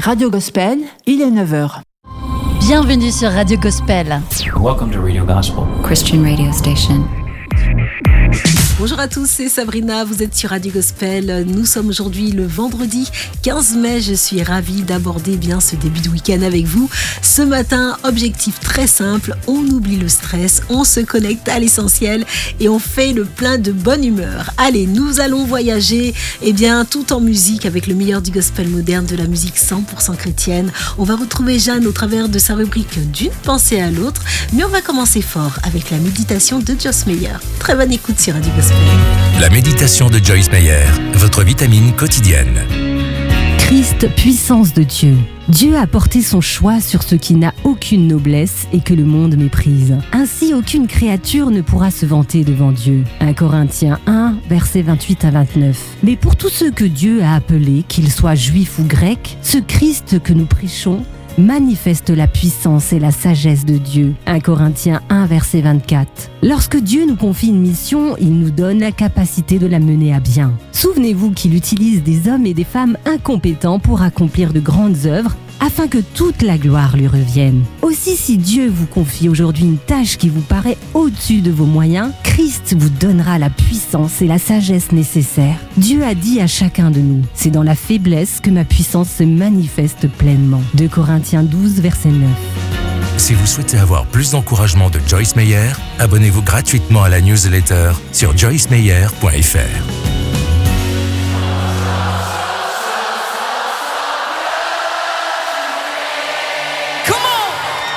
Radio Gospel, il est 9h. Bienvenue sur Radio Gospel. Welcome to Radio Gospel, Christian radio station. Bonjour à tous, c'est Sabrina, vous êtes sur Radio Gospel. Nous sommes aujourd'hui le vendredi 15 mai. Je suis ravie d'aborder bien ce début de week-end avec vous. Ce matin, objectif très simple, on oublie le stress, on se connecte à l'essentiel et on fait le plein de bonne humeur. Allez, nous allons voyager tout en musique avec le meilleur du gospel moderne, de la musique 100% chrétienne. On va retrouver Jeanne au travers de sa rubrique d'une pensée à l'autre, mais on va commencer fort avec la méditation de Joyce Meyer. Très bonne écoute sur Radio Gospel. La méditation de Joyce Meyer, votre vitamine quotidienne. Christ, puissance de Dieu. Dieu a porté son choix sur ce qui n'a aucune noblesse et que le monde méprise. Ainsi, aucune créature ne pourra se vanter devant Dieu. 1 Corinthiens 1, versets 28 à 29. Mais pour tous ceux que Dieu a appelés, qu'ils soient juifs ou grecs, ce Christ que nous prêchons manifeste la puissance et la sagesse de Dieu. 1 Corinthiens 1, verset 24. Lorsque Dieu nous confie une mission, il nous donne la capacité de la mener à bien. Souvenez-vous qu'il utilise des hommes et des femmes incompétents pour accomplir de grandes œuvres, afin que toute la gloire lui revienne. Aussi, si Dieu vous confie aujourd'hui une tâche qui vous paraît au-dessus de vos moyens, Christ vous donnera la puissance et la sagesse nécessaires. Dieu a dit à chacun de nous, c'est dans la faiblesse que ma puissance se manifeste pleinement. 2 Corinthiens 12, verset 9. Si vous souhaitez avoir plus d'encouragement de Joyce Meyer, abonnez-vous gratuitement à la newsletter sur joycemeyer.fr.